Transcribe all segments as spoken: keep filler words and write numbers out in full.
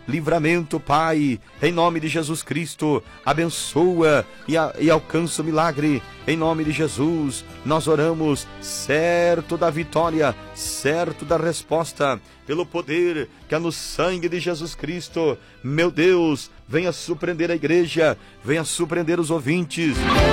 livramento, Pai, em nome de Jesus Cristo, abençoa e, a, e alcança o milagre, em nome de Jesus, nós oramos, certo da vitória, certo da resposta, pelo poder que há no sangue de Jesus Cristo. Meu Deus, venha surpreender a igreja, venha surpreender os ouvintes.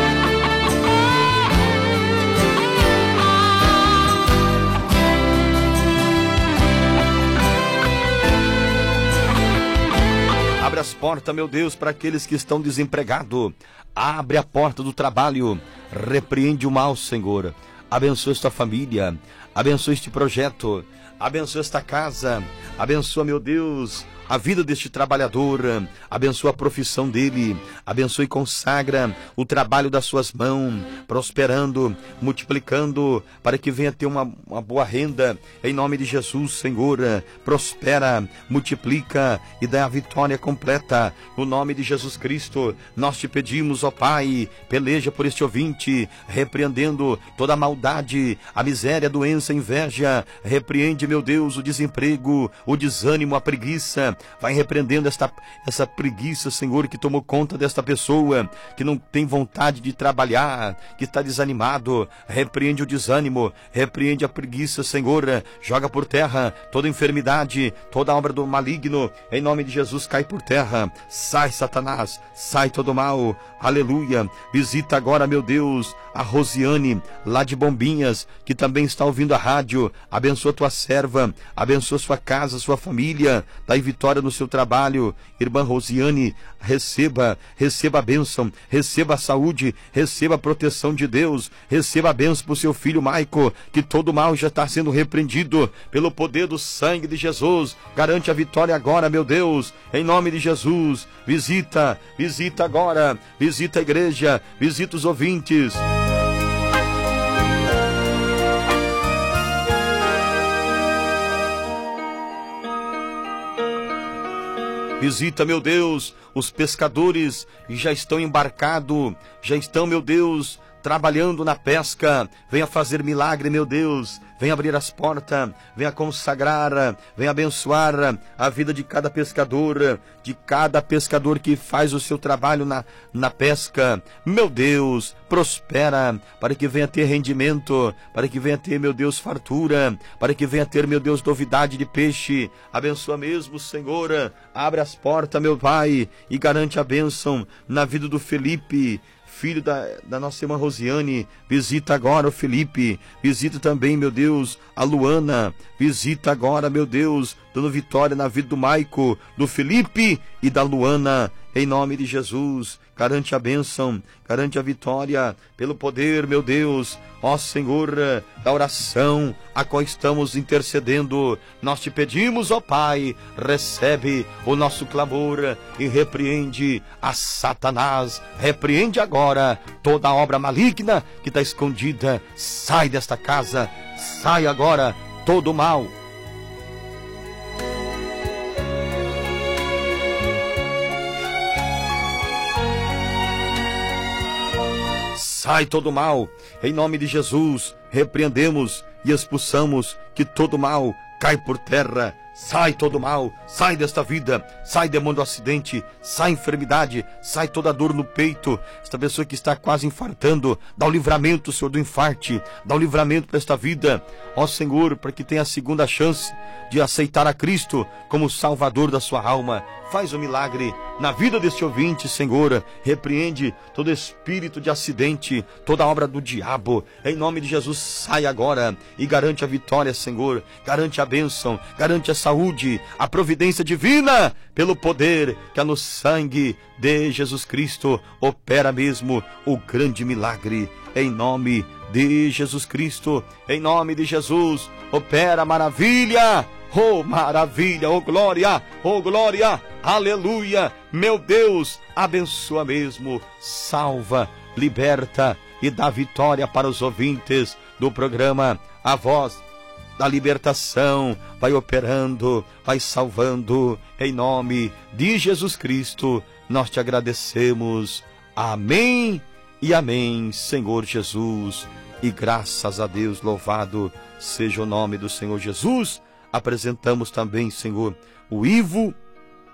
Abre as portas, meu Deus, para aqueles que estão desempregados. Abre a porta do trabalho. Repreende o mal, Senhor. Abençoa esta família. Abençoa este projeto. Abençoa esta casa. Abençoa, meu Deus, a vida deste trabalhador. Abençoa a profissão dele. Abençoa e consagra o trabalho das suas mãos, prosperando, multiplicando, para que venha ter uma, uma boa renda. Em nome de Jesus, Senhor, prospera, multiplica e dá a vitória completa. No nome de Jesus Cristo, nós te pedimos, ó Pai, peleja por este ouvinte, repreendendo toda a maldade, a miséria, a doença, a inveja. Repreende, meu Deus, o desemprego, o desânimo, a preguiça. Vai repreendendo esta, essa preguiça, Senhor, que tomou conta desta pessoa, que não tem vontade de trabalhar, que está desanimado. Repreende o desânimo, repreende a preguiça, Senhor. Joga por terra toda enfermidade, toda obra do maligno. Em nome de Jesus, cai por terra. Sai, Satanás, sai todo mal. Aleluia. Visita agora, meu Deus, a Rosiane, lá de Bombinhas, que também está ouvindo a rádio. Abençoa tua serva, abençoa sua casa, sua família. Dai vitória no seu trabalho. Irmã Rosiane, receba, receba a bênção, receba a saúde, receba a proteção de Deus, receba a bênção para o seu filho Maico, que todo mal já está sendo repreendido pelo poder do sangue de Jesus. Garante a vitória agora, meu Deus, em nome de Jesus. Visita, visita agora, visita a igreja, visita os ouvintes. Visita, meu Deus, os pescadores que já estão embarcados, já estão, meu Deus, trabalhando na pesca. Venha fazer milagre, meu Deus. Venha abrir as portas, venha consagrar, venha abençoar a vida de cada pescador, de cada pescador que faz o seu trabalho na, na pesca. Meu Deus, prospera, para que venha ter rendimento, para que venha ter, meu Deus, fartura, para que venha ter, meu Deus, novidade de peixe. Abençoa mesmo, Senhor. Abre as portas, meu Pai, e garante a bênção na vida do Felipe, filho da, da nossa irmã Rosiane. Visita agora o Felipe, visita também, meu Deus, a Luana, visita agora, meu Deus, dando vitória na vida do Maico, do Felipe e da Luana, em nome de Jesus. Garante a bênção, garante a vitória, pelo poder, meu Deus, ó Senhor, da oração a qual estamos intercedendo. Nós te pedimos, ó Pai, recebe o nosso clamor e repreende a Satanás, repreende agora toda a obra maligna que está escondida. Sai desta casa, sai agora todo o mal. Sai todo mal, em nome de Jesus, repreendemos e expulsamos que todo mal cai por terra. Sai todo mal, sai desta vida, sai demônio do acidente, sai enfermidade, sai toda dor no peito. Esta pessoa que está quase infartando, dá o livramento, Senhor, do infarte, dá o livramento para esta vida, ó Senhor, para que tenha a segunda chance de aceitar a Cristo como Salvador da sua alma. Faz um milagre na vida deste ouvinte, Senhor. Repreende todo espírito de acidente, toda obra do diabo. Em nome de Jesus, sai agora e garante a vitória, Senhor. Garante a bênção, garante a saúde, a providência divina, pelo poder que há no sangue de Jesus Cristo. Opera mesmo o grande milagre. Em nome de Jesus Cristo, em nome de Jesus, opera maravilha. Oh, maravilha, oh glória, oh glória, aleluia. Meu Deus, abençoa mesmo, salva, liberta e dá vitória para os ouvintes do programa A Voz da Libertação. Vai operando, vai salvando, em nome de Jesus Cristo, nós te agradecemos. Amém e amém, Senhor Jesus. E graças a Deus, louvado seja o nome do Senhor Jesus. Apresentamos também, Senhor, o Ivo